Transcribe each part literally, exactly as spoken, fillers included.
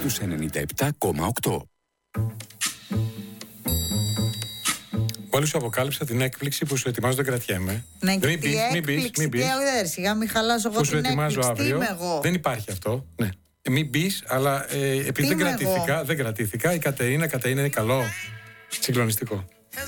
στους ενενήντα επτά κόμμα οκτώ. Μόλις σου αποκάλυψα την έκπληξη που σου ετοιμάζω, δεν κρατιέμαι. Ναι, μην και πεις, μην πεις, μην πεις. Σιγά μην χαλάσω εγώ Που σου την ετοιμάζω έκπληξη. Τι αύριο. είμαι εγώ. Δεν υπάρχει αυτό. Ναι. Ε, μην πεις, αλλά ε, επειδή δεν κρατήθηκα, δεν κρατήθηκα, η Κατερίνα, Κατερίνα είναι καλό. Συγκλονιστικό.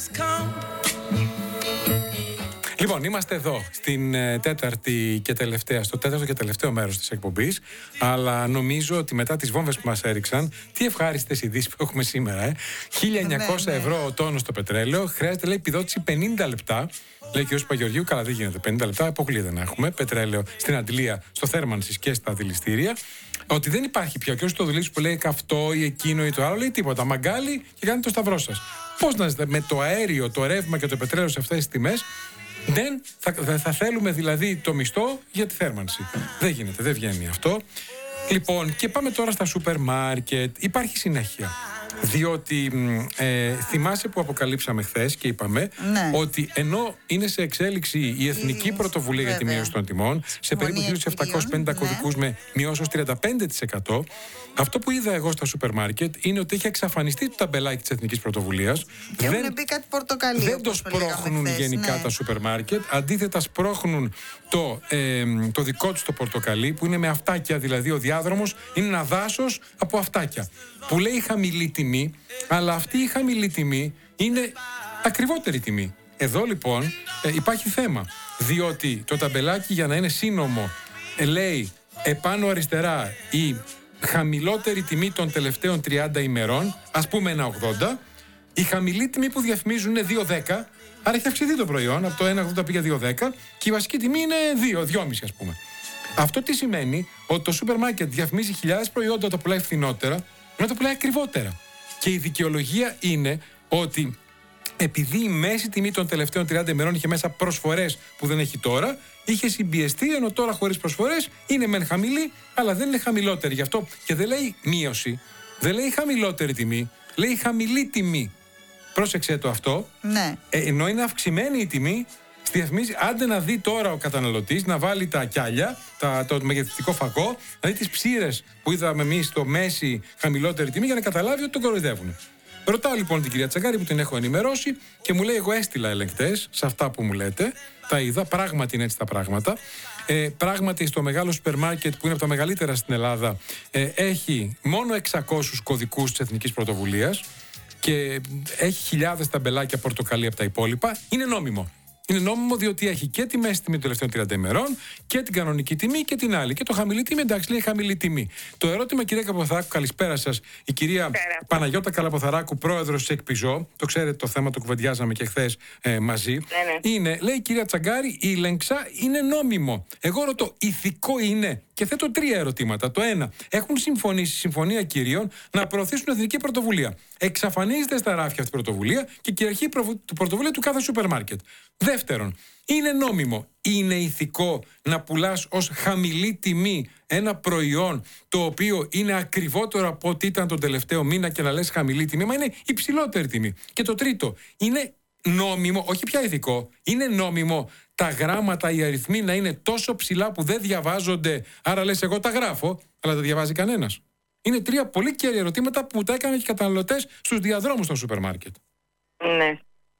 Λοιπόν, είμαστε εδώ στην ε, τέταρτη και τελευταία, στο τέταρτο και τελευταίο μέρος της εκπομπής. Αλλά νομίζω ότι μετά τις βόμβες που μας έριξαν, τι ευχάριστες ειδήσεις που έχουμε σήμερα, ε. χίλια εννιακόσια ευρώ ο τόνος το πετρέλαιο, χρειάζεται, λέει, επιδότηση πενήντα λεπτά. Λέει και ο Παγιοργίου, καλά, δεν γίνεται. πενήντα λεπτά, αποκλείεται δεν έχουμε πετρέλαιο στην Αντλία, στο θέρμανσης και στα δηληστήρια. Ότι δεν υπάρχει πια. Και όσοι το δουλεύει που λέει αυτό ή εκείνο ή το άλλο, λέει τίποτα. Μαγκάλι και κάνει το σταυρό σας. Πώς να ζητάτε με το αέριο, το ρεύμα και το πετρέλαιο σε αυτές τις τιμές. Δεν θα, θα θέλουμε δηλαδή το μισθό για τη θέρμανση. Δεν γίνεται, δεν βγαίνει αυτό. Λοιπόν, και πάμε τώρα στα σούπερ μάρκετ. Υπάρχει συνέχεια. Διότι ε, θυμάσαι που αποκαλύψαμε χθες και είπαμε, ναι, ότι ενώ είναι σε εξέλιξη η Εθνική η... Πρωτοβουλία Βέβαια. για τη μείωση των τιμών, σε περίπου χίλια επτακόσιους πενήντα ναι. κωδικούς με μειώσεις τριάντα πέντε τοις εκατό, αυτό που είδα εγώ στα σούπερ μάρκετ είναι ότι έχει εξαφανιστεί το ταμπελάκι της Εθνικής Πρωτοβουλίας. Και δεν, έχουν μπει κάτι πορτοκαλί. Δεν το σπρώχνουν χθες, γενικά ναι. τα σούπερ μάρκετ. Αντίθετα, σπρώχνουν το, ε, το δικό τους το πορτοκαλί, που είναι με αυτάκια, δηλαδή ο διάδρομος είναι ένα δάσος από αυτάκια. Που λέει χαμηλή τιμή, αλλά αυτή η χαμηλή τιμή είναι ακριβότερη τιμή. Εδώ λοιπόν ε, υπάρχει θέμα. Διότι το ταμπελάκι, για να είναι σύνομο, ε, λέει επάνω αριστερά η χαμηλότερη τιμή των τελευταίων τριάντα ημερών, ας πούμε ένα ογδόντα. Η χαμηλή τιμή που διαφημίζουν είναι δύο δέκα, άρα έχει αυξηθεί το προϊόν, από το ένα ογδόντα πήγε δύο δέκα, και η βασική τιμή είναι δύο, δυόμισι ας πούμε. Αυτό τι σημαίνει? Ότι το σούπερ μάρκετ διαφημίζει χιλιάδες προϊόντα, το πουλάει φθηνότερα, ενώ το πουλάει ακριβότερα. Και η δικαιολογία είναι ότι επειδή η μέση τιμή των τελευταίων τριάντα ημερών είχε μέσα προσφορές που δεν έχει τώρα, είχε συμπιεστεί, ενώ τώρα χωρίς προσφορές είναι μεν χαμηλή, αλλά δεν είναι χαμηλότερη. Γι' αυτό και δεν λέει μείωση, δεν λέει χαμηλότερη τιμή, λέει χαμηλή τιμή. Πρόσεξε το αυτό. Ναι. Ε, ενώ είναι αυξημένη η τιμή, διαφημίζει, άντε να δει τώρα ο καταναλωτής, να βάλει τα κιάλια, τα, το μεγεθυντικό φακό, να δει τις ψήρες που είδαμε εμείς στο μέση χαμηλότερη τιμή, για να καταλάβει ότι τον κοροϊδεύουν. Ρωτάω λοιπόν την κυρία Τσαγκάρη, που την έχω ενημερώσει, και μου λέει: εγώ έστειλα ελεγκτές σε αυτά που μου λέτε. Τα είδα, πράγματι είναι έτσι τα πράγματα. Ε, πράγματι στο μεγάλο σούπερ μάρκετ, που είναι από τα μεγαλύτερα στην Ελλάδα, ε, έχει μόνο εξακόσιους κωδικούς της Εθνικής Πρωτοβουλίας και έχει χιλιάδες ταμπελάκια πορτοκαλί από τα υπόλοιπα. Είναι νόμιμο. Είναι νόμιμο διότι έχει και τη μέση τιμή των τελευταίων τριάντα ημερών και την κανονική τιμή και την άλλη. Και το χαμηλή τιμή, εντάξει, λέει χαμηλή τιμή. Το ερώτημα, κυρία Καλαποθαράκου, καλησπέρα σας. Η κυρία Πέρα. Παναγιώτα Καλαποθαράκου, πρόεδρος της ΕΚΠΙΖΟ, το ξέρετε το θέμα, το κουβεντιάζαμε και χθες ε, μαζί. Ναι, ναι. Είναι, λέει η κυρία Τσαγκάρη, η Λενξά είναι νόμιμο. Εγώ ρωτώ, ηθικό είναι? Και θέτω τρία ερωτήματα. Το ένα, έχουν συμφωνήσει, συμφωνία κυρίων, να προωθήσουν εθνική πρωτοβουλία. Εξαφανίζεται στα ράφια αυτή η πρωτοβουλία και κυριαρχεί η πρωτοβουλία του κάθε σούπερ μάρκετ. Δεύτερον, είναι νόμιμο, είναι ηθικό να πουλάς ως χαμηλή τιμή ένα προϊόν το οποίο είναι ακριβότερο από ό,τι ήταν τον τελευταίο μήνα και να λες χαμηλή τιμή, μα είναι υψηλότερη τιμή. Και το τρίτο, είναι νόμιμο, όχι πια ηθικό, είναι νόμιμο τα γράμματα, οι αριθμοί να είναι τόσο ψηλά που δεν διαβάζονται, άρα λες εγώ τα γράφω, αλλά δεν διαβάζει κανένας. Είναι τρία πολύ κέρια ερωτήματα που τα έκαναν και οι καταναλωτές στους διαδρόμους των σούπερ μάρκετ. Ναι.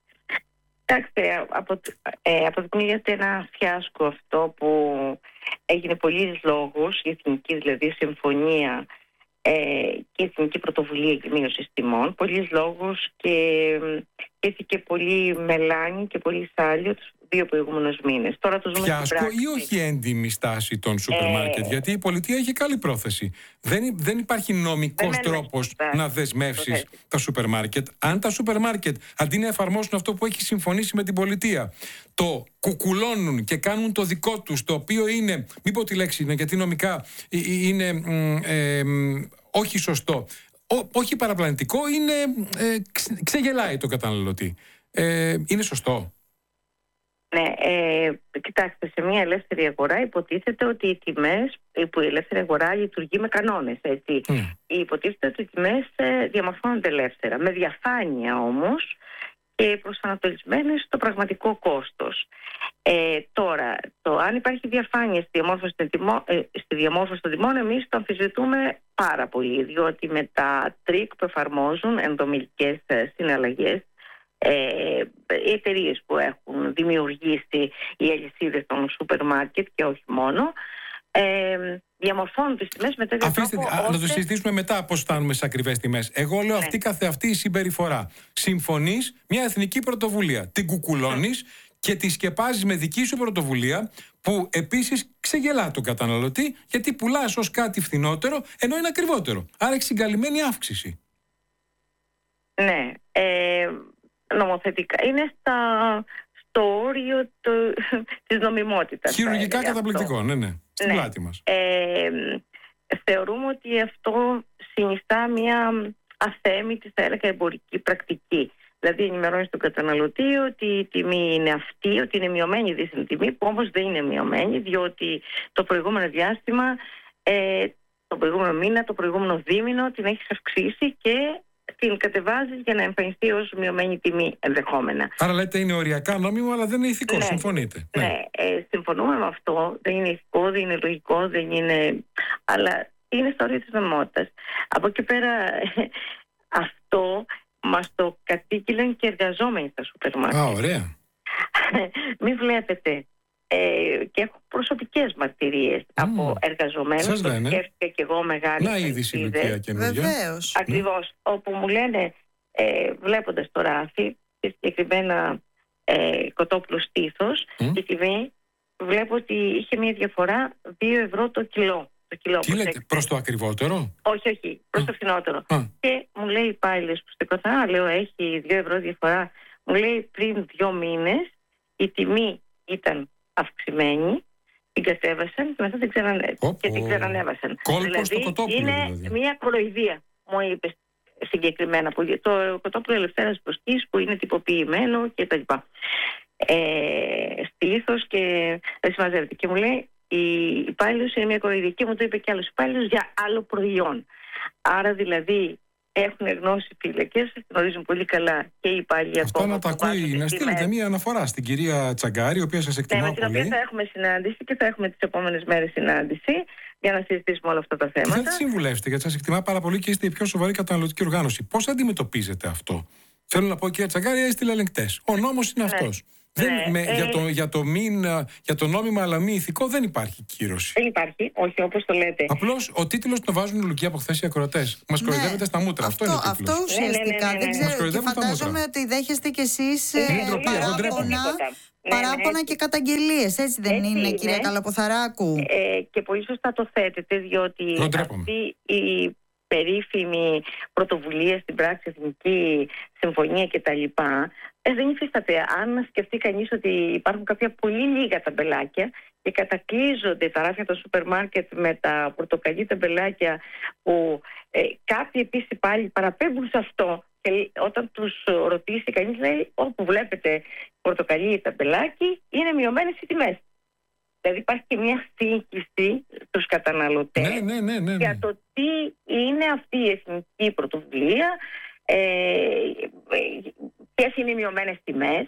Κοιτάξτε, απο, ε, αποδεικνύεται ένα φιάσκο αυτό που έγινε πολλής λόγους, η εθνική δηλαδή συμφωνία ε, και η εθνική πρωτοβουλία για μείωση τιμών, πολλής λόγους, και έθηκε πολύ μελάνη και πολύ σάλιο τους δύο προηγούμενους μήνες. Τώρα το ζούμε στην πράξη. Ή όχι έντιμη στάση των σούπερ μάρκετ, ε... γιατί η πολιτεία έχει καλή πρόθεση. Δεν, δεν υπάρχει νομικός δεν τρόπος να δεσμεύσεις τα σούπερ μάρκετ. Αν τα σούπερ μάρκετ, αντί να εφαρμόσουν αυτό που έχει συμφωνήσει με την πολιτεία, το κουκουλώνουν και κάνουν το δικό τους, το οποίο είναι, μην πω τη λέξη είναι, γιατί νομικά είναι ε, ε, όχι σωστό, Ό, όχι παραπλανητικό, είναι ε, ξεγελάει το καταναλωτή. Ε, είναι σωστό? Ναι, ε, κοιτάξτε, σε μια ελεύθερη αγορά υποτίθεται ότι οι τιμές, που η ελεύθερη αγορά λειτουργεί με κανόνες, έτσι. Mm. Υποτίθεται ότι οι τιμές ε, διαμορφώνονται ελεύθερα. Με διαφάνεια όμως και προσανατολισμένες στο πραγματικό κόστος. Ε, τώρα, το αν υπάρχει διαφάνεια στη διαμόρφωση των τιμών, ε, στη διαμόρφωση των τιμών, εμείς το αμφισβητούμε πάρα πολύ, διότι με τα τρίκ που εφαρμόζουν ενδομιλικές συναλλαγές, ε, οι εταιρείες που έχουν δημιουργήσει οι αλυσίδες των σούπερ μάρκετ και όχι μόνο, ε, διαμορφώνουν τις τιμές με τέτοιο Αφήστε, τρόπο. α, ώστε... Να το συζητήσουμε μετά πώς φτάνουμε σε ακριβές τιμές. Εγώ λέω Ναι. αυτή καθεαυτή η συμπεριφορά. Συμφωνείς μια εθνική πρωτοβουλία, την κουκουλώνεις και τη σκεπάζεις με δική σου πρωτοβουλία, που επίσης ξεγελά τον καταναλωτή, γιατί πουλάς ως κάτι φθηνότερο ενώ είναι ακριβότερο. Άρα έχει συγκαλυμμένη αύξηση. Ναι. Ε, νομοθετικά είναι στα, στο όριο το, της νομιμότητας. Χειρουργικά καταπληκτικό, αυτό. ναι, ναι. Στην Ναι. πλάτη μας. Ε, θεωρούμε ότι αυτό συνιστά μια αθέμητη, θα έλεγα, εμπορική πρακτική. Δηλαδή ενημερώνει τον καταναλωτή ότι η τιμή είναι αυτή, ότι είναι μειωμένη η δίθεν τιμή, που όμως δεν είναι μειωμένη, διότι το προηγούμενο διάστημα, ε, το προηγούμενο μήνα, το προηγούμενο δίμηνο την έχεις αυξήσει και την κατεβάζεις για να εμφανιστεί ως μειωμένη τιμή ενδεχόμενα. Άρα λέτε είναι οριακά νόμιμο, αλλά δεν είναι ηθικό. Ναι. Συμφωνείτε? Ναι, ναι ε, συμφωνούμε με αυτό. Δεν είναι ηθικό, δεν είναι λογικό, δεν είναι... αλλά είναι στα όρια της νομιμότητας. Από εκεί πέρα, αυτό μας το κατήγγειλαν και εργαζόμενοι στα σούπερ μάρκετ. Α, ωραία. Μην βλέπετε. Ε, και έχω προσωπικές μαρτυρίες mm. από εργαζομένους. Σας λένε. Σκέφτηκα και εγώ μεγάλη. Να είδηση Λουκία καινούργια. Βεβαίως. Ακριβώς. Όπου μου λένε, ε, βλέποντας το ράφι, και συγκεκριμένα ε, κοτόπουλο στήθος, Mm. η τιμή, βλέπω ότι είχε μια διαφορά δύο ευρώ το κιλό. Το κιλό Τι λέτε, προς το ακριβότερο? Όχι, όχι, προς το φθηνότερο. Α. Και μου λέει υπάλληλος που στεκόταν, λέω έχει δύο ευρώ διαφορά. Μου λέει πριν δύο μήνες η τιμή ήταν αυξημένη, την κατέβασαν και μετά την, ξανανε... και την ξανανέβασαν. Κόλπο δηλαδή στο κοτόπουλο, είναι δηλαδή. Μια κοροϊδία, μου είπε συγκεκριμένα. Που... Το κοτόπουλο Ελευθέρας Προσκής που είναι τυποποιημένο κτλ. Ε, στήθος και δεν συμμαζεύεται. Και μου λέει η υπάλληλος είναι μια κοροϊδία, και μου το είπε και άλλος υπάλληλος για άλλο προϊόν. Άρα δηλαδή έχουν γνώση οι φύλακες, γνωρίζουν πολύ καλά και οι υπάλληλοι. Αυτό να τα ακούει, να στείλετε μία αναφορά στην κυρία Τσαγκάρη, η οποία σας εκτιμά ναι, πολύ. με την οποία θα έχουμε συνάντηση και θα έχουμε τις επόμενες μέρες συνάντηση για να συζητήσουμε όλα αυτά τα θέματα. Και θα τη συμβουλεύσετε, γιατί σας εκτιμά πάρα πολύ και είστε η πιο σοβαρή καταναλωτική οργάνωση. Πώς αντιμετωπίζετε αυτό? Θέλω να πω, κυρία Τσαγκάρη, έστειλε ελεγκτές. Ο νόμος είναι ναι. αυτός. Δεν, ναι, με, ε, για, το, για, το μην, για το νόμιμο αλλά μη ηθικό δεν υπάρχει κύρωση. Δεν υπάρχει, όχι όπως το λέτε. Απλώς ο τίτλος τον βάζουν Λουκία από χθες οι ακροατές. Μας Ναι. κοροϊδεύετε στα μούτρα. Αυτό, Αυτό, είναι ο τίτλος. αυτό ουσιαστικά. Ναι, ναι, ναι, ναι, Δεν ναι. ξέρω. Μας Και κοροϊδεύουν τα φαντάζομαι μούτρα. ότι δέχεστε κι εσείς Είναι ε, ντροπή, εγώ ντρέπομαι. παράπονα, Ναι, παράπονα ναι. και καταγγελίες. Έτσι δεν Έτσι είναι, είναι. κυρία Καλαποθαράκου? Ε, και πολύ σωστά το θέτετε, διότι Εγώ ντρέπομαι. αυτή η περίφημη πρωτοβουλία στην πράξη, εθνική συμφωνία κτλ. Ε, δεν υφίσταται. Αν σκεφτεί κανείς ότι υπάρχουν κάποια πολύ λίγα ταμπελάκια και κατακλείζονται τα ράφια των σούπερ μάρκετ με τα πορτοκαλί ταμπελάκια, που ε, κάποιοι επίσης πάλι παραπέμπουν σε αυτό, και όταν τους ρωτήσει κανείς λέει όπου βλέπετε πορτοκαλί ή ταμπελάκι είναι μειωμένες οι τιμές. Δηλαδή υπάρχει και μια σύγχυση στους καταναλωτές Ναι, ναι, ναι, ναι, ναι. για το τι είναι αυτή η εθνική πρωτοβουλία, ε, ποιες είναι οι μειωμένες τιμές.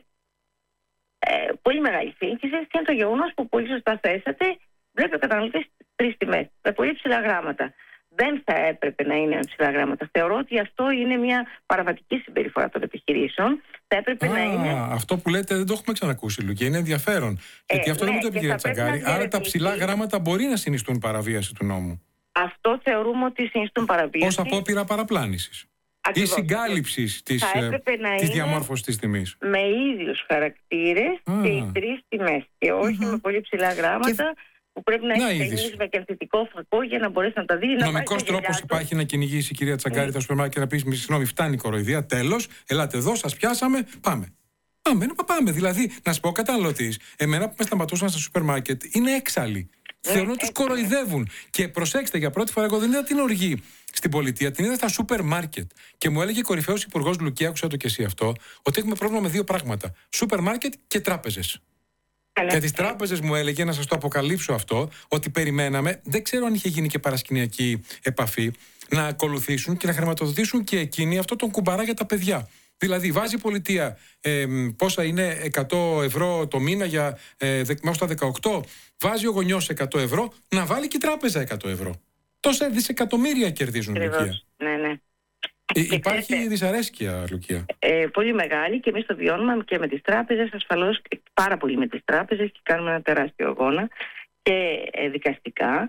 Ε, πολύ μεγάλη σύγχυση, και είναι το γεγονός που πολύ σωστά θέσατε, βλέπει ο καταναλωτής τρεις τιμές με πολύ ψηλά γράμματα. Δεν θα έπρεπε να είναι ψηλά γράμματα. Θεωρώ ότι αυτό είναι μια παραβατική συμπεριφορά των επιχειρήσεων. Θα έπρεπε Α, να είναι. αυτό που λέτε δεν το έχουμε ξανακούσει, Λουκία. Είναι ενδιαφέρον. Ε, Γιατί αυτό ναι, δεν μου το είπε η και κυρία θα πρέπει να Τσαγκάρη. Άρα τα διερευνηθεί. ψηλά γράμματα μπορεί να συνιστούν παραβίαση του νόμου. Αυτό θεωρούμε ότι συνιστούν παραβίαση. Ως απόπειρα παραπλάνησης ή Ακριβώς. συγκάλυψης της, Θα ε, έπρεπε να της είναι διαμόρφωσης της τιμής. με ίδιους χαρακτήρες Α. και οι τρεις τιμές. Και όχι Μμμ. με πολύ ψηλά γράμματα που πρέπει να Να έχει είδηση. κανείς με κεντρικό φακό για να μπορέσει να τα δει. να Νομικός βάζει τα τρόπος γυαλιά του. υπάρχει να κυνηγήσει η κυρία Τσαγκάρη τα σούπερ μάρκετ και να πει: συγγνώμη, φτάνει η κοροϊδία. Τέλος, ελάτε εδώ, σας πιάσαμε, πάμε. Πάμε, να πάμε. Δηλαδή, να σου πω, ο καταναλωτής, εμένα που με σταματούσαν στα σούπερ μάρκετ, είναι έξαλλοι. Θεωρούν ότι τους έτσι. κοροϊδεύουν. Και προσέξτε, για πρώτη φορά, εγώ δεν είδα την οργή στην πολιτεία, την είδα στα σούπερ μάρκετ. Και μου έλεγε κορυφαίος υπουργός Λουκία, άκουσα το και εσύ αυτό, ότι έχουμε πρόβλημα με δύο πράγματα: σούπερ μάρκετ και τράπεζες. Καλά. Για τις τράπεζες μου έλεγε, να σας το αποκαλύψω αυτό, ότι περιμέναμε, δεν ξέρω αν είχε γίνει και παρασκηνιακή επαφή, να ακολουθήσουν και να χρηματοδοτήσουν και εκείνοι αυτό τον κουμπαρά για τα παιδιά. Δηλαδή, βάζει η πολιτεία ε, πόσα είναι εκατό ευρώ το μήνα για ε, μέχρι τα δεκαοκτώ, βάζει ο γονιός εκατό ευρώ, να βάλει και η τράπεζα εκατό ευρώ. Τόσα δισεκατομμύρια κερδίζουν, Λουκία. Ναι, ναι. Ε, υπάρχει ξέρετε, δυσαρέσκεια, Λουκία. Ε, πολύ μεγάλη και εμείς το βιώνουμε και με τις τράπεζες, ασφαλώς πάρα πολύ με τις τράπεζες και κάνουμε ένα τεράστιο αγώνα και ε, δικαστικά.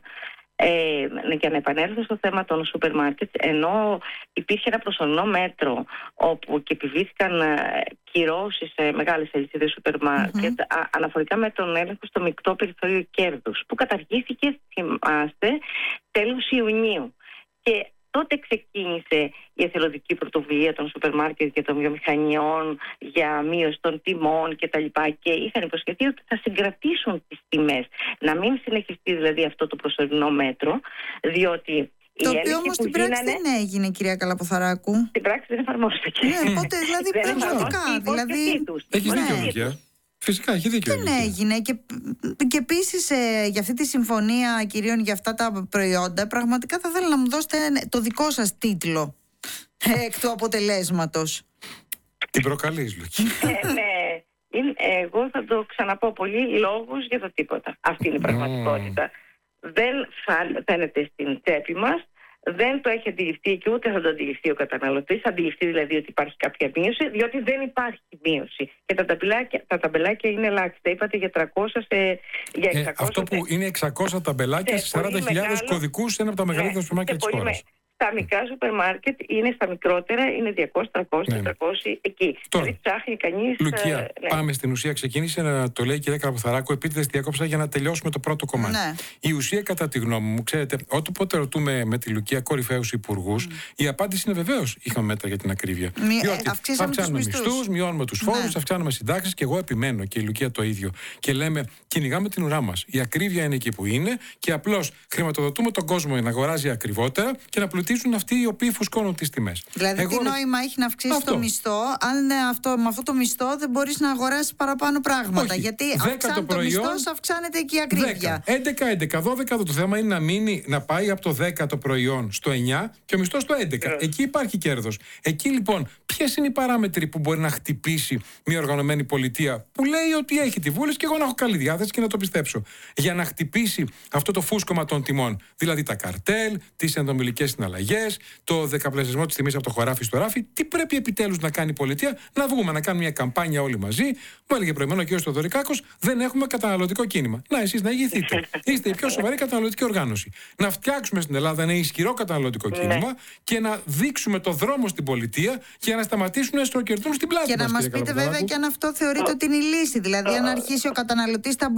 Ε, και να επανέλθω στο θέμα των σούπερ μάρκετ, ενώ υπήρχε ένα προσωρινό μέτρο όπου και επιβλήθηκαν κυρώσεις σε μεγάλες αλυσίδες σούπερ μάρκετ mm-hmm. αναφορικά με τον έλεγχο στο μεικτό περιθώριο κέρδους, που καταργήθηκε, θυμάστε, τέλος Ιουνίου. Και τότε ξεκίνησε η εθελοντική πρωτοβουλία των σούπερ μάρκετ και των βιομηχανιών για μείωση των τιμών κτλ. Και, και είχαν υποσχεθεί ότι θα συγκρατήσουν τις τιμές. Να μην συνεχιστεί δηλαδή αυτό το προσωρινό μέτρο, διότι. Το οποίο όμως στην πράξη γίνανε... δεν έγινε, κυρία Καλαποθαράκου. Στην πράξη δεν εφαρμόστηκε. Ναι, οπότε δηλαδή πραγματικά. Δηλαδή. Έχει δίκιο. Φυσικά, έχει δίκιο. Δεν έγινε. Και, και επίση ε, για αυτή τη συμφωνία κυρίων για αυτά τα προϊόντα, πραγματικά θα ήθελα να μου δώσετε το δικό σας τίτλο ε, εκ του αποτελέσματος. Την προκαλείς, Λουκία. ε, ναι. Είναι, εγώ θα το ξαναπώ, πολύ λόγους για το τίποτα. Αυτή είναι η πραγματικότητα. Mm. Δεν φαίνεται στην τσέπη μας. Δεν το έχει αντιληφθεί και ούτε θα το αντιληφθεί ο καταναλωτής. Θα αντιληφθεί δηλαδή ότι υπάρχει κάποια μείωση, διότι δεν υπάρχει μείωση. Και τα ταμπελάκια, τα ταμπελάκια είναι ελάχιστα. Είπατε για τριακόσια σε, για εξακόσια. Ε, αυτό που είναι εξακόσια ταμπελάκια σε σαράντα χιλιάδες κωδικούς, ένα από τα μεγαλύτερα σούπερ μάρκετ της χώρας. Στα μικρά σούπερ μάρκετ είναι στα μικρότερα, είναι διακόσια, τριακόσια, τετρακόσια εκεί. Τώρα, δηλαδή ψάχνει κανείς. Λουκία, ε, ναι. πάμε στην ουσία. Ξεκίνησε να το λέει η κυρία Καλαποθαράκου, επίτηδες διακόψα για να τελειώσουμε το πρώτο κομμάτι. Ναι. Η ουσία, κατά τη γνώμη μου, ξέρετε, όποτε ρωτούμε με τη Λουκία κορυφαίους υπουργούς, mm. η απάντηση είναι βεβαίως είχαμε μέτρα για την ακρίβεια. Μη, Διότι αυξάνουμε μισθούς, μειώνουμε τους φόρους, ναι. αυξάνουμε συντάξεις και εγώ επιμένω και η Λουκία το ίδιο. Και λέμε, κυνηγάμε την ουρά μας. Η ακρίβεια είναι εκεί που είναι και απλώς χρηματοδοτούμε τον κόσμο να αγοράζει ακριβότερα και να πλουτίζουν αυτοί οι οποίοι φουσκώνουν τις τιμές. Δηλαδή, εγώ... τι νόημα έχει να αυξήσει το μισθό, αν αυτό, με αυτό το μισθό δεν μπορείς να αγοράσεις παραπάνω πράγματα. Όχι. Γιατί αυξάνει το, προϊόν, το μισθό, αυξάνεται και η ακρίβεια. έντεκα, έντεκα, δώδεκα. Το θέμα είναι να μείνει, να πάει από το δέκα το προϊόν στο εννιά και ο μισθός στο έντεκα. Yeah. Εκεί υπάρχει κέρδος. Εκεί λοιπόν, ποιες είναι οι παράμετροι που μπορεί να χτυπήσει μια οργανωμένη πολιτεία που λέει ότι έχει τη βούληση και εγώ να έχω καλή διάθεση και να το πιστέψω. Για να χτυπήσει αυτό το φούσκωμα των τιμών. Δηλαδή τα καρτέλ, τις ενδομιλικές συναλλαγές, το δεκαπλασιασμό της τιμής από το χωράφι στο ράφι. Τι πρέπει επιτέλους να κάνει η πολιτεία? Να βγούμε να κάνουμε μια καμπάνια όλοι μαζί. Μου έλεγε προηγουμένω ο κ. Θοδωρικάκος, δεν έχουμε καταναλωτικό κίνημα. Να, εσείς να ηγηθείτε. Είστε η πιο σοβαρή καταναλωτική οργάνωση. Να φτιάξουμε στην Ελλάδα ένα ισχυρό καταναλωτικό κίνημα και να δείξουμε το δρόμο στην πολιτεία για να σταματήσουν να στροκερδούν στην πλάτη μας. Και να μας πείτε βέβαια και αν αυτό θεωρείτε ότι είναι η λύση. Δηλαδή, αν αρχίσει ο καταναλωτής